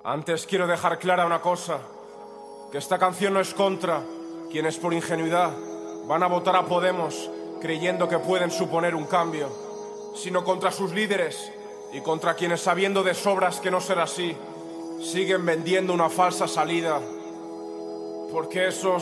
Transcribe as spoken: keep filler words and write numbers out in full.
Antes quiero dejar clara una cosa, que esta canción no es contra quienes por ingenuidad van a votar a Podemos creyendo que pueden suponer un cambio, sino contra sus líderes y contra quienes, sabiendo de sobras que no será así, siguen vendiendo una falsa salida. Porque esos